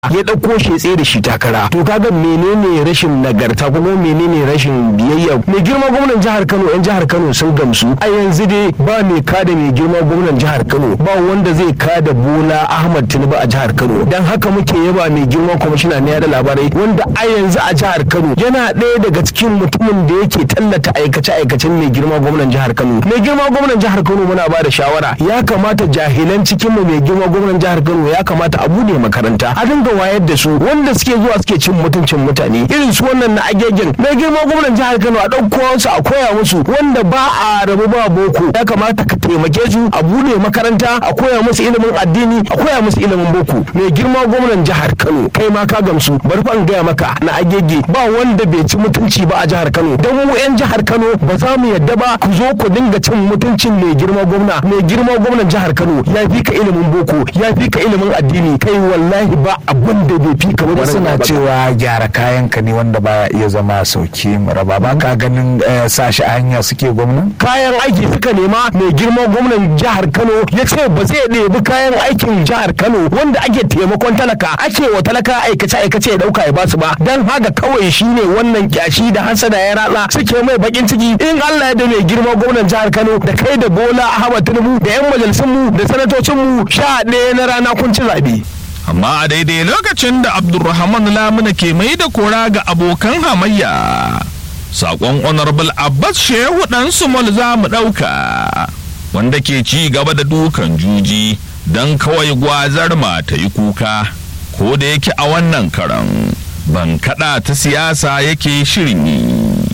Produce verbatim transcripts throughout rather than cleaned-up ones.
ya ɗauko shi tsaye da shi takara. To kaga menene rashin nagarta kuma menene rashin biyayya? Mai girma gwamnan jihar Kano, yan jihar Kano sun gamsu. A yanzu dai ba mai kada mai girma gwamnan jihar Kano, ba wanda zai kada Bola Ahmad Tinubu a jihar Kano. Dan haka muke yaba mai girma kwamishina na yada labarai wanda a yanzu a jihar Kano yana ɗaya daga cikin mutumin da yake tallata aikace-aikacen mai girma gwamnan jihar Kano. Mai girma gwamnan jihar Kano muna ba da shawara, ya kamata jahilan cikin mu mai girma gwamnan jihar Kano ya kamata a bude makaranta a dinga wayar da su wanda suke zuwa suke cin mutuncin mutane irin su wannan na agegen. Mai girma gwamnan jihar Kano a ɗauko su a koya musu wanda ba a rabu ba boko, ya kamata ka taimake su a bude makaranta a koya musu ilimin addini a koya musu ilimin boko. Mai girma gwamnan jihar Kano kai ma ka gamsu, bari fa in gaya maka na agege ba wanda bai ci mutunci ba a jihar Kano. Dan mu yan jihar Kano ba za mu yadda ba ku zo ku dinga cin mutuncin mai girma gwamna. Mai girma gwamnan jihar Kano ya fi ka ilimin boko, ya fi ka ilimin addini, kai wallahi ba abin da bai fi ka ba. Suna cewa gyara kayan ka ne wanda baya iya zama sauki maraba, ba ka ganin sashi a hanya suke gwamna? Kayan aiki suka nema. Mai girma gwamnan jihar Kano ya ce ba zai ɗebi kayan aikin jihar Kano wanda ake taimakon talaka ake wa talaka aikace aikace ya dauka ya basu ba. Dan haka kawai shine wannan kyashi da hasada ya ratsa suke mai bakin ciki. In Allah ya da mai girma gwamnan jihar Kano da kai da Bola Ahmad Tinubu da yan majalisun mu da sanatocin mu sha ɗaya na rana kun ci zabe. Amma a daidai lokacin da Abdulrahman Lamuna ke mai da kora ga abokan hamayya, sakon honorable Abbas Shehu dan Sumol za mu ɗauka, wanda ke ci gaba da dukan juji don kawai gwazar ma ta yi kuka, ko da yake a wannan karan ban kaɗa ta siyasa yake shirin yi.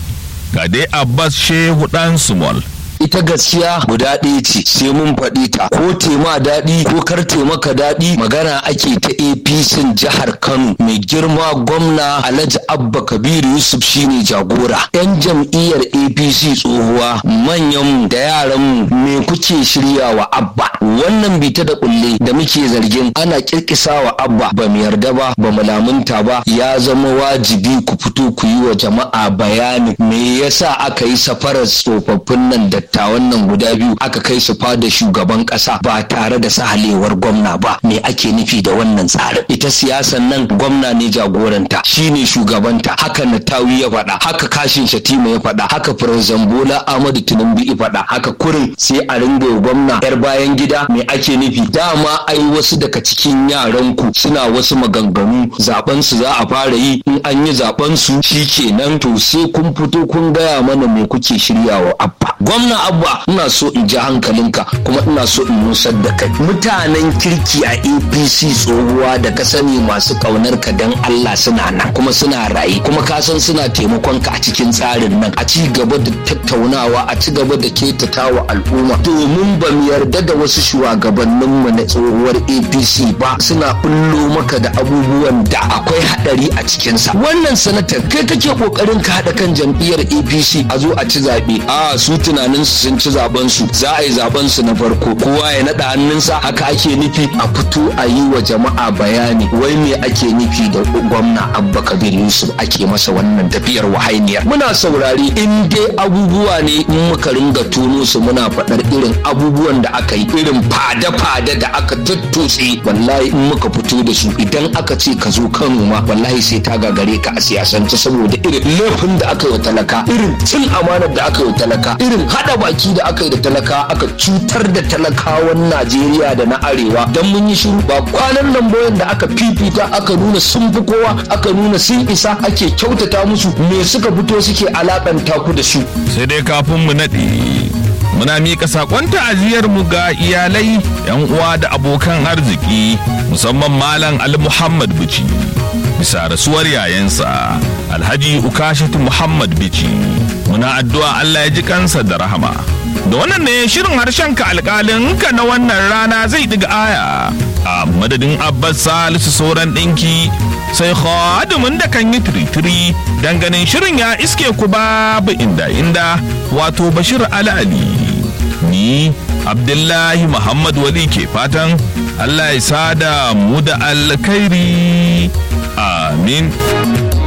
Ga dai Abbas Shehu dan Sumol. Ita gaskiya guda ɗaya ce, sai mun faɗi ta, ko tema daɗi ko kar taimaka daɗi. Magana ake ta A P C jihar Kano, mai girma gwamna Alhaji Abba Kabiru Yusuf shine jagora. Yan jam'iyyar A P C tsohuwa, manyan da yaran me kuke shirya wa Abba? Wannan bita da kulle da muke zargin ana kirkisa wa Abba ba mu yarda ba, ba mu lamunta ba. Ya zama wajibi ku fito ku yi wa jama'a bayani me yasa aka yi safarar tsofaffin nan da dattawan nan guda biyu aka kai su fada shugaban kasa ba tare da sahalewar gwamna ba. Me ake nufi da wannan tsarin? Ita siyasan nan gwamna ne jagoranta, shine shugabanta. Haka Natawi ya faɗa, haka Kashin Shatima ya faɗa, haka Firzan Bola Ahmadu Tinubu ya faɗa, haka kurin sai a ringa gwamna yar bayan gida. Me ake nufi? Dama ai wasu daga cikin yaran ku suna wasu maganganu, zaben su za a fara yi, in an yi zaben su shikenan. To sai kun fito kun gaya mana me kuke shiryawa Abba. Gwamna Abba, ina so in ji hankalinka kuma ina so in nusar da kai. Mutanen kirki a A P C tsohuwa da ka sani masu kaunar ka dan Allah suna nan kuma suna raye, kuma ka san suna taimakon ka a cikin tsarin nan. A ci gaba da tattaunawa, a ci gaba da ketatawa al'umma, domin ba mu yarda da wasu shugabannin mu na tsohuwar A P C ba suna bullo maka da abubuwan da akwai hadari a cikin sa. Wannan sanatar kai kake kokarin ka hada kan jam'iyyar A P C a zo a ci zabe. A su tunanin su sun ci zaben su, za a yi zaben su na farko, kowa ya nada hannunsa. Haka ake nufi? A fito a yi wa jama'a bayani wai me ake nufi da gwamna Abba Kabir Yusuf ake masa wannan tafiyar wahainiyar. Muna saurari in dai abubuwa ne in muka ringa tono su muna faɗar irin abubuwan da aka yi, irin fada-fada da aka tattose, wallahi in muka fito da su idan aka ce ka zo Kano ma wallahi sai ta gagare ka a siyasance, saboda irin laifin da aka yi wa talaka, irin cin amanar da aka yi wa talaka, irin hada baki da aka yi da talaka, aka cutar da talakawan Najeriya da na Arewa. Dan mun yi shiru ba kwanan nan boyen da aka fifita aka nuna sun fi kowa, aka nuna sun isa, ake kyautata musu, me suka fito suke alakanta ku da su. Sai dai kafin mu naɗe, muna miƙa saƙon ta'aziyar mu ga iyalai, yan uwa da abokan arziki, musamman Malam Ali Muhammad Bichi bisa rasuwar yayansa Alhaji Ukashatu Muhammad Bichi. Muna addu'a Allah ya ji kansa da rahama. Da wannan ne shirin harshen ka alƙalin ka na wannan rana zai diga aya. A madadin Abbas Salisu sauran ɗinki, sai khadimin da kan yi tiritiri dan ganin shirin ya iske ku babu inda inda, wato Bashir Ali. Ni Abdullahi Muhammad Wali ke fatan Allah ya sada mu da alkhairi. Amin.